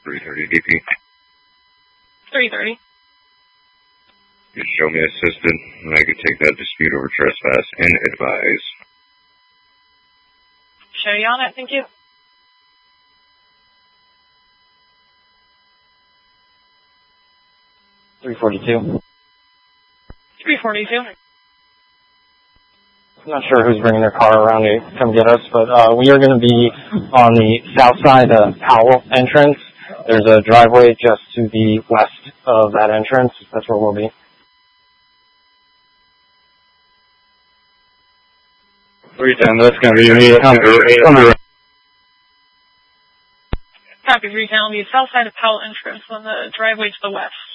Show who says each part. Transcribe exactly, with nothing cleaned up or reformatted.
Speaker 1: three thirty D P.
Speaker 2: three thirty.
Speaker 1: Just show me assisted, and I could take that dispute over trespass and advise.
Speaker 2: Show you on it, thank you.
Speaker 3: three forty-two.
Speaker 2: three forty-two.
Speaker 3: I'm not sure who's bringing their car around to come get us, but uh, we are going to be on the south side of Powell entrance. There's a driveway just to the west of that entrance. That's where we'll be.
Speaker 1: three ten, that's going to be me.
Speaker 2: Copy three ten, on the south side of Powell entrance on the driveway to the west.